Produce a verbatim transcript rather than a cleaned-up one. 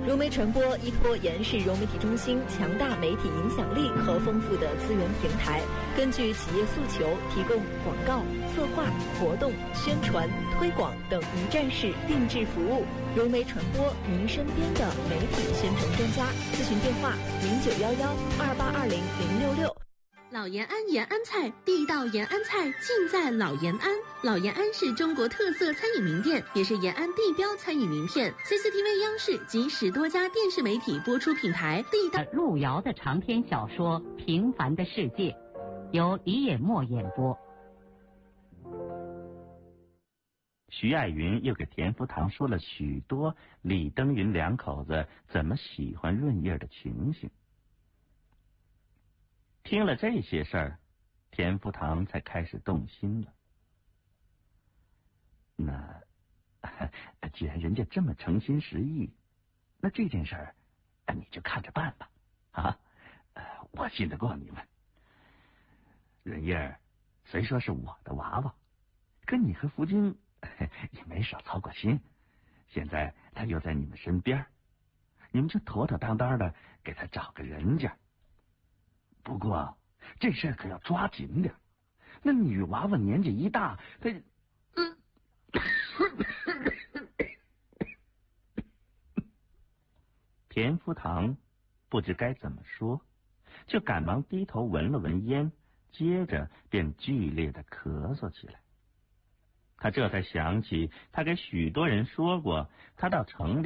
融媒传播依托延世融媒体中心强大媒体影响力和丰富的资源平台，根据企业诉求，提供广告、策划、活动、宣传、推广等一站式定制服务。融媒传播，您身边的媒体宣传专家。咨询电话：零九幺幺二八二零零六六。 老延安延安菜，地道延安菜尽在老延安。老延安是中国特色餐饮名店，也是延安地标餐饮名片。C C T V 央视及十多家电视媒体播出品牌地道。 路遥的长篇小说《平凡的世界》，由李野墨演播。 徐爱云又给田福堂说了许多李登云两口子怎么喜欢润叶的情形。听了这些事儿，田福堂才开始动心了。那既然人家这么诚心实意，那这件事儿你就看着办吧。啊，我信得过你们。润叶虽说是我的娃娃，可你和福金也没少操过心。现在他又在你们身边，你们就妥妥当当的给他找个人家。不过这事儿可要抓紧点，那女娃娃年纪一大，她嗯，田福堂不知该怎么说，就赶忙低头闻了闻烟，接着便剧烈的咳嗽起来。他这才想起，他给许多人说过，他到城里